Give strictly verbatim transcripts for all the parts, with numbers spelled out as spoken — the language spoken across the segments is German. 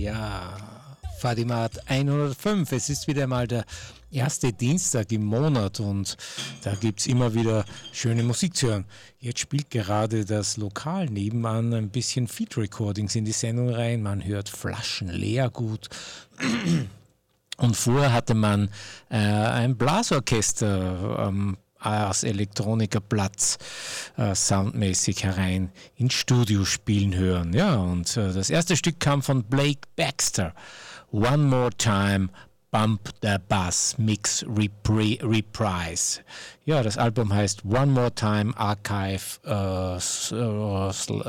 Ja, Fadimat hundertfünf. Es ist wieder mal der erste Dienstag im Monat und da gibt es immer wieder schöne Musik zu hören. Jetzt spielt gerade das Lokal nebenan ein bisschen Feed Recordings in die Sendung rein. Man hört Flaschen leer gut. Und vorher hatte man äh, ein Blasorchester ähm, aus Elektronikerplatz äh, soundmäßig herein ins Studio spielen hören. Ja, und äh, das erste Stück kam von Blake Baxter. One More Time, Bump the Bass Mix Repri- Reprise. Ja, das Album heißt One More Time Archive äh, äh, äh,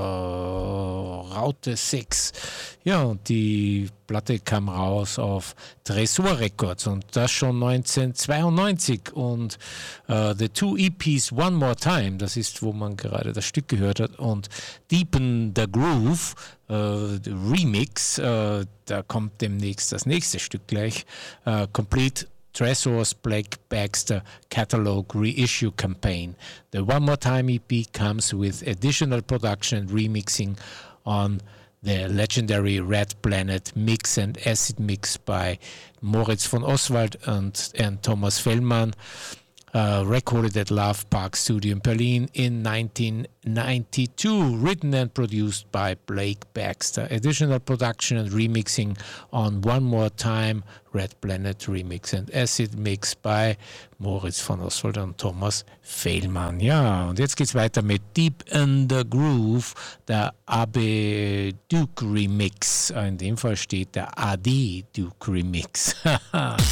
Raute sechs. Ja, und die Platte kam raus auf Tresor Records und das schon neunzehnhundertzweiundneunzig. Und äh, The Two E Ps One More Time, das ist, wo man gerade das Stück gehört hat, und Deepen the Groove, äh, Remix, äh, da kommt demnächst das nächste Stück gleich, äh, Complete Tresor's Blake Baxter Catalog Reissue Campaign. The One More Time E P comes with additional production and remixing on the legendary Red Planet Mix and Acid Mix by Moritz von Oswald and, and Thomas Fellmann, uh, recorded at Love Park Studio in Berlin in nineteen ninety-two, written and produced by Blake Baxter. Additional production and remixing on One More Time, Red Planet Remix and Acid Mix by Moritz von Oswald und Thomas Fellmann. Ja, und jetzt geht's weiter mit Deep in the Groove, der Abe Duke Remix. In dem Fall steht der A D Duke Remix.